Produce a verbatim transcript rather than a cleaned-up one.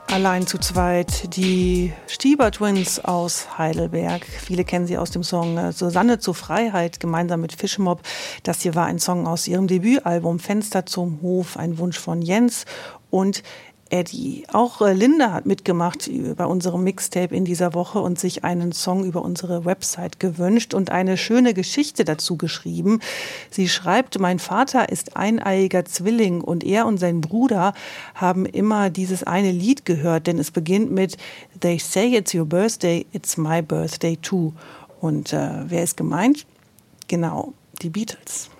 Allein zu zweit, die Stieber Twins aus Heidelberg. Viele kennen sie aus dem Song Susanne zur Freiheit, gemeinsam mit Fischmob. Das hier war ein Song aus ihrem Debütalbum Fenster zum Hof, ein Wunsch von Jens und Eddie. Auch Linda hat mitgemacht bei unserem Mixtape in dieser Woche und sich einen Song über unsere Website gewünscht und eine schöne Geschichte dazu geschrieben. Sie schreibt, mein Vater ist eineiiger Zwilling und er und sein Bruder haben immer dieses eine Lied gehört, denn es beginnt mit They say it's your birthday, it's my birthday too. Und äh, wer ist gemeint? Genau, die Beatles.